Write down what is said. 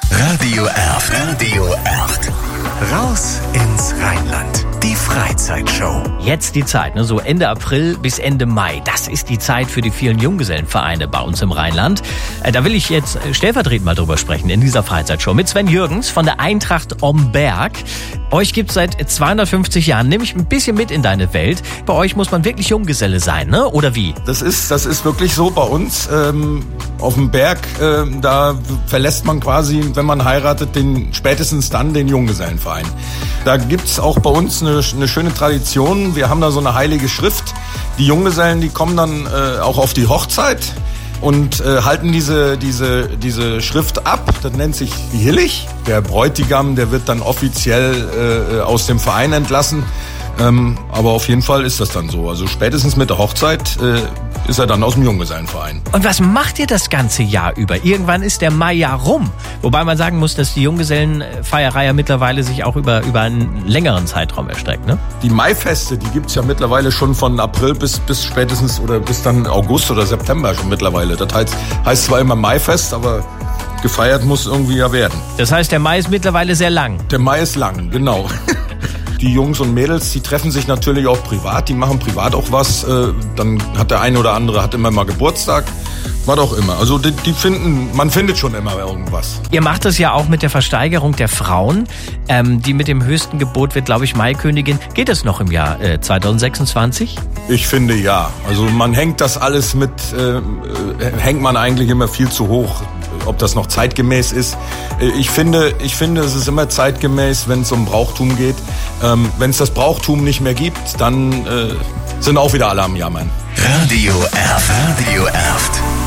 Radio Erft. Radio Erft. Raus ins Rheinland. Die Freizeitshow. Jetzt die Zeit, so Ende April bis Ende Mai. Das ist die Zeit für die vielen Junggesellenvereine bei uns im Rheinland. Da will ich jetzt stellvertretend mal drüber sprechen in dieser Freizeitshow mit Sven Jürgens von der Eintracht Omberg. Euch gibt's seit 250 Jahren. Nimm mich ein bisschen mit in deine Welt. Bei euch muss man wirklich Junggeselle sein, ne? Oder wie? Das ist wirklich so bei uns. Auf dem Berg, da verlässt man quasi, wenn man heiratet, spätestens dann den Junggesellenverein. Da gibt's auch bei uns eine schöne Tradition. Wir haben da so eine heilige Schrift. Die Junggesellen, die kommen dann auch auf die Hochzeit und halten diese Schrift ab. Das nennt sich die Hillig. Der Bräutigam, der wird dann offiziell aus dem Verein entlassen. Aber auf jeden Fall ist das dann so. Also spätestens mit der Hochzeit ist er dann aus dem Junggesellenverein. Und was macht ihr das ganze Jahr über? Irgendwann ist der Mai ja rum. Wobei man sagen muss, dass die Junggesellenfeierei ja mittlerweile sich auch über einen längeren Zeitraum erstreckt, ne? Die Maifeste, die gibt's ja mittlerweile schon von April bis spätestens oder bis dann August oder September schon mittlerweile. Das heißt zwar immer Maifest, aber gefeiert muss irgendwie ja werden. Das heißt, der Mai ist mittlerweile sehr lang. Der Mai ist lang, genau. Die Jungs und Mädels, die treffen sich natürlich auch privat, die machen privat auch was. Dann hat der eine oder andere immer mal Geburtstag, was auch immer. Also man findet schon immer irgendwas. Ihr macht das ja auch mit der Versteigerung der Frauen, die mit dem höchsten Gebot wird, glaube ich, Maikönigin. Geht es noch im Jahr 2026? Ich finde ja. Also man hängt das alles hängt man eigentlich immer viel zu hoch. Ob das noch zeitgemäß ist. Ich finde, es ist immer zeitgemäß, wenn es um Brauchtum geht. Wenn es das Brauchtum nicht mehr gibt, dann sind auch wieder alle am Jammern. Radio Erft. Radio Erft.